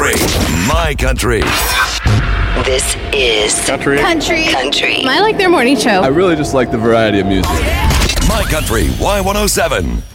country. My country. This is Country. Country. I like their morning show. I really just like the variety of music. My country. Y107.